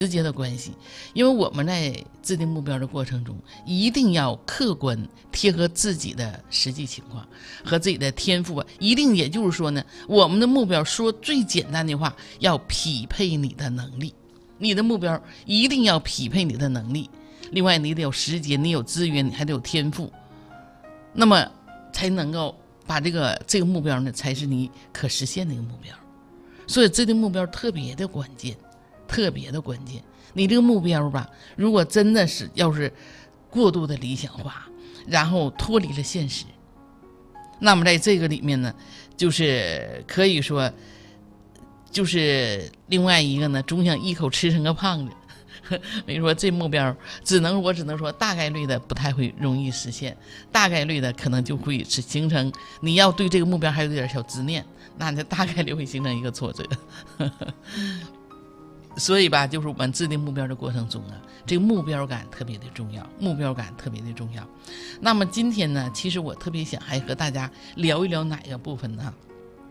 直接的关系。因为我们在制定目标的过程中，一定要客观贴合自己的实际情况和自己的天赋一定也就是说呢，我们的目标说最简单的话，要匹配你的能力。你的目标一定要匹配你的能力，另外你得有时间，你有资源，你还得有天赋，那么才能够把这个目标呢，才是你可实现的一个目标。所以制定目标特别的关键，特别的关键。你这个目标吧，如果真的是要是过度的理想化，然后脱离了现实，那么在这个里面呢，就是可以说，就是另外一个呢，总想一口吃成个胖子。比如说这目标我只能说大概率的不太会容易实现，大概率的可能就会形成你要对这个目标还有点小执念，那这大概率会形成一个挫折。所以吧，就是我们制定目标的过程中啊，这个目标感特别的重要，目标感特别的重要。那么今天呢，其实我特别想还和大家聊一聊哪个部分呢？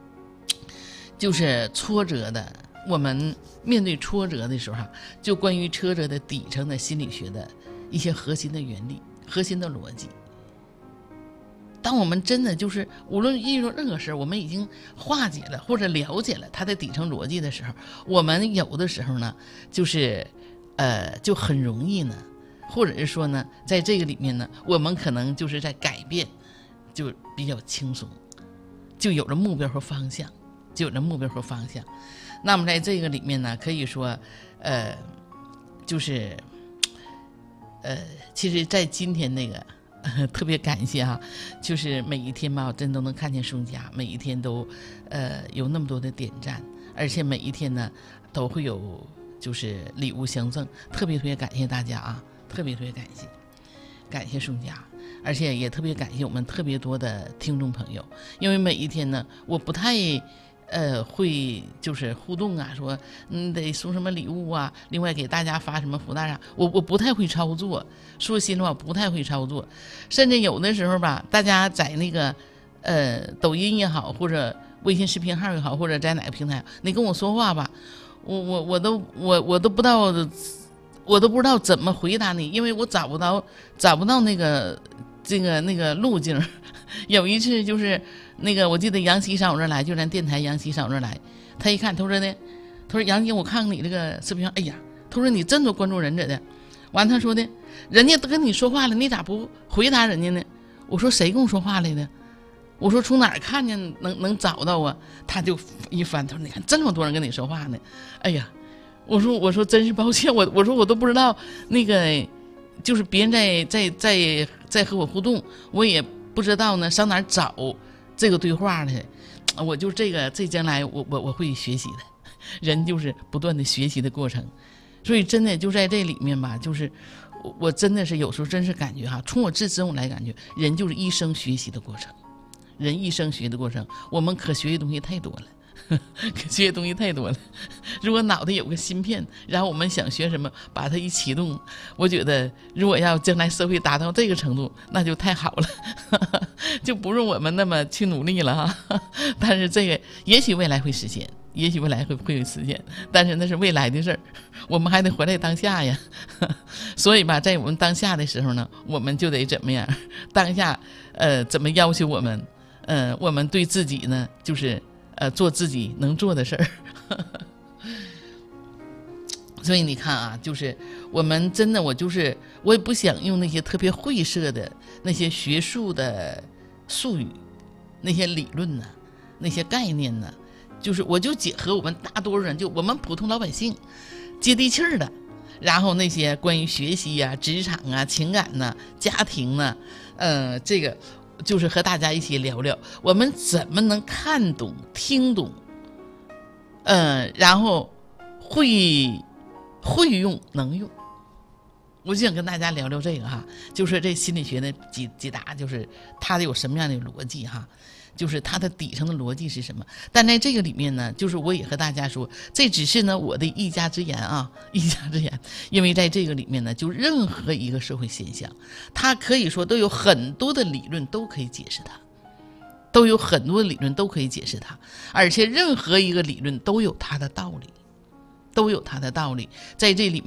就是挫折的，我们面对挫折的时候就关于挫折的底层的心理学的一些核心的原理、核心的逻辑。当我们真的就是无论遇到任何事，我们已经化解了或者了解了它的底层逻辑的时候，我们有的时候呢，就是就很容易呢，或者是说呢，在这个里面呢，我们可能就是在改变，就比较轻松，就有了目标和方向，那么在这个里面呢，可以说就是其实在今天那个特别感谢就是每一天吧，我真都能看见宋佳，每一天都有那么多的点赞，而且每一天呢都会有就是礼物相赠，特别感谢大家特别感谢宋佳，而且也特别感谢我们特别多的听众朋友，因为每一天呢我不太会就是互动说得送什么礼物另外给大家发什么福袋我不太会操作，说心里话不太会操作，甚至有的时候吧，大家在那个抖音也好，或者微信视频号也好，或者在哪个平台，你跟我说话吧，我都不知道怎么回答你，因为我找不到那个路径。有一次就是那个我记得杨希上我这来，就咱电台杨希上我这来，他一看他说杨姐，我看看你这个视频，哎呀，他说你真多关注人者的，完他说的人家都跟你说话了，你咋不回答人家呢？我说谁跟我说话来的？我说从哪儿看见能找到他就一翻，他说你看这么多人跟你说话呢，哎呀，我说真是抱歉，我说我都不知道那个就是别人在和我互动，我也不知道呢上哪儿找这个对话呢，我就这将来我会学习的，人就是不断的学习的过程，所以真的就在这里面吧，就是我真的是有时候真是感觉从我自身我来感觉，人就是一生学习的过程，我们可学的东西太多了。可学的东西太多了，如果脑袋有个芯片，然后我们想学什么把它一启动，我觉得如果要将来社会达到这个程度，那就太好了，就不用我们那么去努力了但是这个也许未来会实现，会实现，但是那是未来的事儿，我们还得活在当下呀所以吧，在我们当下的时候呢，我们就得怎么样，当下怎么要求我们我们对自己呢就是做自己能做的事儿所以你看就是我们真的我也不想用那些特别晦涩的那些学术的术语，那些理论那些概念就是我就结合我们大多数人，就我们普通老百姓接地气儿的，然后那些关于学习职场情感家庭这个就是和大家一起聊聊我们怎么能看懂听懂然后会用能用，我就想跟大家聊聊这个就是这心理学的几大，就是它有什么样的逻辑就是它的底层的逻辑是什么。但在这个里面呢，就是我也和大家说，这只是呢我的一家之言因为在这个里面呢，就任何一个社会现象，它可以说都有很多的理论都可以解释它，而且任何一个理论都有它的道理，在这里面